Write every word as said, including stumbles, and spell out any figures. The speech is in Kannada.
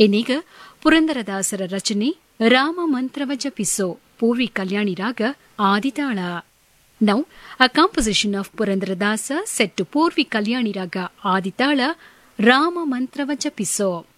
ಇನ್ನೀಗ ಪುರಂದರದಾಸರ ರಚನೆ ರಾಮ ಮಂತ್ರವ ಜಪಿಸೋ ಪೂರ್ವಿ ಕಲ್ಯಾಣಿ ರಾಗ ಆದಿತಾಳ. Now, a composition of Purandaradasa set to Purvi Kalyani Raga Aditala Rama Mantrava Japiso.